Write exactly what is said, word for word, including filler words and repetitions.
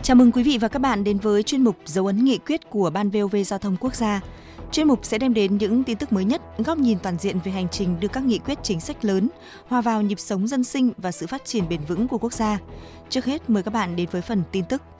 Chào mừng quý vị và các bạn đến với chuyên mục Dấu ấn nghị quyết của Ban vê o vê Giao thông Quốc gia. Chuyên mục sẽ đem đến những tin tức mới nhất, góc nhìn toàn diện về hành trình đưa các nghị quyết chính sách lớn hòa vào nhịp sống dân sinh và sự phát triển bền vững của quốc gia. Trước hết, mời các bạn đến với phần tin tức.